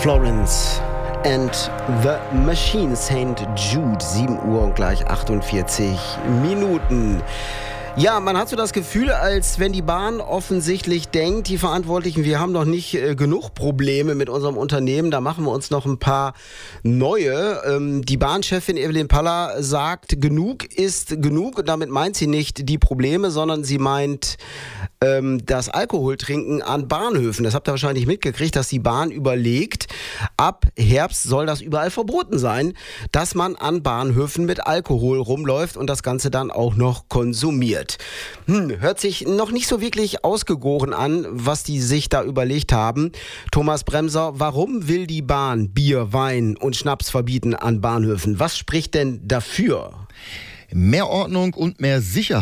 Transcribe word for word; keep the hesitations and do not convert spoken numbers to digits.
Florence and the Machine, Saint Jude, sieben Uhr und gleich achtundvierzig Minuten. Ja, man hat so das Gefühl, als wenn die Bahn offensichtlich denkt, die Verantwortlichen, wir haben noch nicht äh, genug Probleme mit unserem Unternehmen, da machen wir uns noch ein paar neue. Ähm, die Bahnchefin Evelyn Paller sagt, genug ist genug. Und damit meint sie nicht die Probleme, sondern sie meint ähm, das Alkoholtrinken an Bahnhöfen. Das habt ihr wahrscheinlich mitgekriegt, dass die Bahn überlegt, ab Herbst soll das überall verboten sein, dass man an Bahnhöfen mit Alkohol rumläuft und das Ganze dann auch noch konsumiert. Hm, hört sich noch nicht so wirklich ausgegoren an, was die sich da überlegt haben. Thomas Bremser, warum will die Bahn Bier, Wein und Schnaps verbieten an Bahnhöfen? Was spricht denn dafür? Mehr Ordnung und mehr Sicherheit.